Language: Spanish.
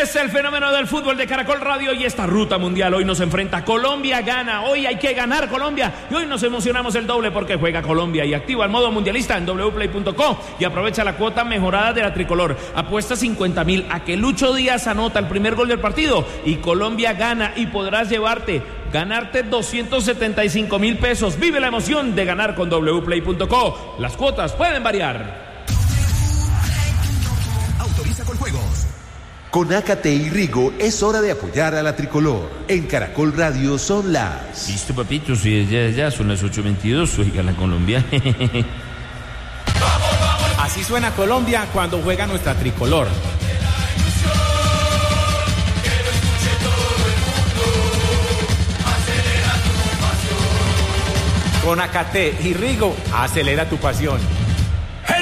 Es el fenómeno del fútbol de Caracol Radio y esta ruta mundial hoy nos enfrenta. Colombia gana, hoy hay que ganar Colombia y hoy nos emocionamos el doble porque juega Colombia y activa el modo mundialista en wplay.co y aprovecha la cuota mejorada de la tricolor. Apuesta 50.000 a que Lucho Díaz anota el primer gol del partido y Colombia gana y podrás ganarte 275.000 pesos. Vive la emoción de ganar con wplay.co. Las cuotas pueden variar. Autoriza con juegos. Con Ácate y Rigo es hora de apoyar a la tricolor. En Caracol Radio son las... Listo, papito, sí, ya son las 8:22, oiga la Colombia. Así suena Colombia cuando juega nuestra tricolor. Con Ácate y Rigo, acelera tu pasión.